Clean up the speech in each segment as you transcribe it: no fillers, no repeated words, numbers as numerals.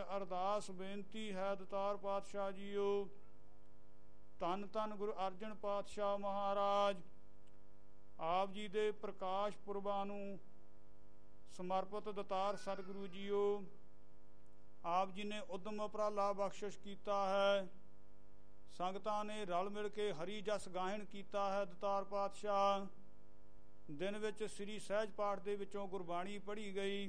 ਅਰਦਾਸ ਬੇਨਤੀ ਹੈ ਦਤਾਰ ਪਾਤਸ਼ਾਹ ਜੀਓ। ਧੰਨ ਧੰਨ ਗੁਰੂ ਅਰਜਨ ਪਾਤਸ਼ਾਹ ਮਹਾਰਾਜ, ਆਪ ਜੀ ਦੇ ਪ੍ਰਕਾਸ਼ ਪੁਰਬਾਂ ਨੂੰ ਸਮਰਪਿਤ ਦਤਾਰ ਸਤਿਗੁਰੂ ਜੀਓ। ਆਪ ਜੀ ਨੇ ਉਦਮ ਉਪਰਾਲਾ ਬਖਸ਼ਿਸ਼ ਕੀਤਾ ਹੈ, ਸੰਗਤਾਂ ਨੇ ਰਲ ਮਿਲ ਕੇ ਹਰੀ ਜਸ ਗਾਇਨ ਕੀਤਾ ਹੈ ਦਤਾਰ ਪਾਤਸ਼ਾਹ। ਦਿਨ ਵਿੱਚ ਸ੍ਰੀ ਸਹਿਜ ਪਾਠ ਦੇ ਵਿੱਚੋਂ ਗੁਰਬਾਣੀ ਪੜ੍ਹੀ ਗਈ,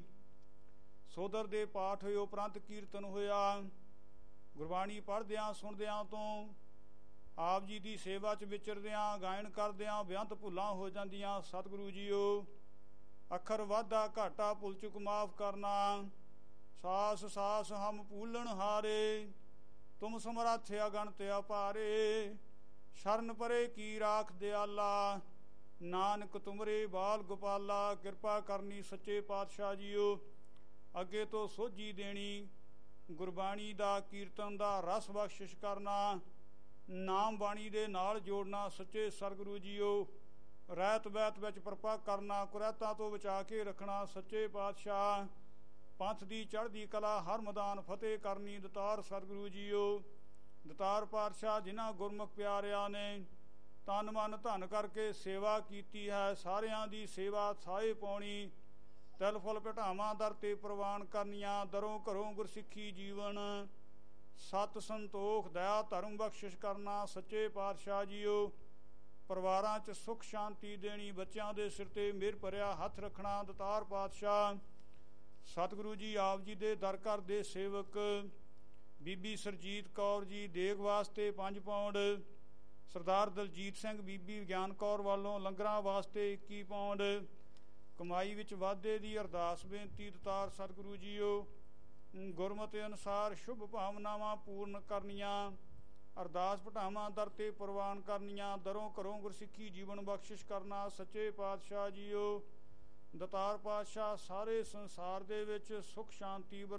ਸੋਦਰ ਦੇ ਪਾਠ ਹੋਏ, ਉਪਰੰਤ ਕੀਰਤਨ ਹੋਇਆ। ਗੁਰਬਾਣੀ ਪੜ੍ਹਦਿਆਂ ਸੁਣਦਿਆਂ ਤੋਂ ਆਪ ਜੀ ਦੀ ਸੇਵਾ 'ਚ ਵਿਚਰਦਿਆਂ ਗਾਇਨ ਕਰਦਿਆਂ ਬੇਅੰਤ ਭੁੱਲਾਂ ਹੋ ਜਾਂਦੀਆਂ ਸਤਿਗੁਰੂ ਜੀਓ। ਅੱਖਰ ਵਾਧਾ ਘਾਟਾ ਭੁੱਲ ਚੁੱਕ ਮਾਫ ਕਰਨਾ। ਸਾਸ ਸਾਸ ਹਮ ਭੂਲਣ ਹਾਰੇ, ਤੁਮ ਸਮਰੱਥ ਅਗਣਤ ਅਪਾਰੇ। ਸ਼ਰਨ ਪਰੇ ਕੀ ਰਾਖ ਦਿਆਲਾ, ਨਾਨਕ ਤੁਮਰੇ ਬਾਲ ਗੋਪਾਲਾ। ਕਿਰਪਾ ਕਰਨੀ ਸੱਚੇ ਪਾਤਸ਼ਾਹ ਜੀਓ। ਅੱਗੇ ਤੋਂ ਸੋਝੀ ਦੇਣੀ, ਗੁਰਬਾਣੀ ਦਾ ਕੀਰਤਨ ਦਾ ਰਸ ਬਖਸ਼ਿਸ਼ ਕਰਨਾ, ਨਾਮ ਬਾਣੀ ਦੇ ਨਾਲ ਜੋੜਨਾ ਸੱਚੇ ਸਤਿਗੁਰੂ ਜੀਓ। ਰਹਿਤ ਬਹਿਤ ਵਿੱਚ ਪ੍ਰਪਾ ਕਰਨਾ, ਕੁਰੈਤਾਂ ਤੋਂ ਬਚਾ ਕੇ ਰੱਖਣਾ ਸੱਚੇ ਪਾਤਸ਼ਾਹ। ਪੰਥ ਦੀ ਚੜ੍ਹਦੀ ਕਲਾ ਹਰ ਮੈਦਾਨ ਫਤਿਹ ਕਰਨੀ ਦਤਾਰ ਸਤਿਗੁਰੂ ਜੀਓ। ਦਤਾਰ ਪਾਤਸ਼ਾਹ ਜਿਨ੍ਹਾਂ ਗੁਰਮੁਖ ਪਿਆਰਿਆਂ ਨੇ ਤਨ ਮਨ ਧਨ ਕਰਕੇ ਸੇਵਾ ਕੀਤੀ ਹੈ, ਸਾਰਿਆਂ ਦੀ ਸੇਵਾ ਥਾਏ ਪਾਉਣੀ, ਤਿਲ ਫੁੱਲ ਭਟਾਵਾਂ ਦਰ ਤੇ ਪ੍ਰਵਾਨ ਕਰਨੀਆਂ। ਦਰੋਂ ਘਰੋਂ ਗੁਰਸਿੱਖੀ ਜੀਵਨ, ਸਤ ਸੰਤੋਖ ਦਇਆ ਧਰਮ ਬਖਸ਼ਿਸ਼ ਕਰਨਾ ਸੱਚੇ ਪਾਤਸ਼ਾਹ ਜੀਓ। ਪਰਿਵਾਰਾਂ 'ਚ ਸੁੱਖ ਸ਼ਾਂਤੀ ਦੇਣੀ, ਬੱਚਿਆਂ ਦੇ ਸਿਰ 'ਤੇ ਮਿਹਰ ਭਰਿਆ ਹੱਥ ਰੱਖਣਾ ਦਤਾਰ ਪਾਤਸ਼ਾਹ। ਸਤਿਗੁਰੂ ਜੀ ਆਪ ਜੀ ਦੇ ਦਰ ਘਰ ਦੇ ਸੇਵਕ ਬੀਬੀ ਸਰਜੀਤ ਕੌਰ ਜੀ ਦੇਗ ਵਾਸਤੇ 5 ਪਾਉਂਡ, ਸਰਦਾਰ ਦਲਜੀਤ ਸਿੰਘ ਬੀਬੀ ਗਿਆਨ ਕੌਰ ਵੱਲੋਂ ਲੰਗਰਾਂ ਵਾਸਤੇ 21 ਪਾਉਂਡ, ਕਮਾਈ ਵਿੱਚ ਵਾਧੇ ਦੀ ਅਰਦਾਸ ਬੇਨਤੀ ਦਤਾਰ ਸਤਿਗੁਰੂ ਜੀਓ। ਗੁਰਮਤਿ ਅਨੁਸਾਰ ਸ਼ੁਭ ਭਾਵਨਾਵਾਂ ਪੂਰਨ ਕਰਨੀਆਂ, ਅਰਦਾਸ ਭਟਾਵਾਂ ਦਰ ਤੇ ਪ੍ਰਵਾਨ ਕਰਨੀਆਂ। ਦਰੋਂ ਘਰੋਂ ਗੁਰਸਿੱਖੀ ਜੀਵਨ ਬਖਸ਼ਿਸ਼ ਕਰਨਾ ਸੱਚੇ ਪਾਤਸ਼ਾਹ ਜੀਓ। ਦਤਾਰ ਪਾਤਸ਼ਾਹ ਸਾਰੇ ਸੰਸਾਰ ਦੇ ਵਿੱਚ ਸੁੱਖ ਸ਼ਾਂਤੀ